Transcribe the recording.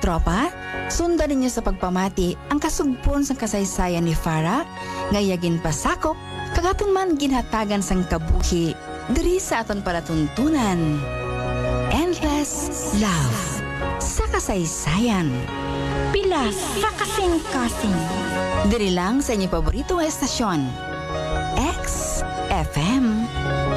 Tropa, sundan ninyo sa pagpamati ang kasugpon sa kasaysayan ni Farah, ngayagin pasakop, kagaton man ginhatagan sang kabuhi, diri sa aton palatuntunan. Endless Love sa kasaysayan. Pilas sa kasing-kasing. Diri lang sa inyong paboritong estasyon, XFM.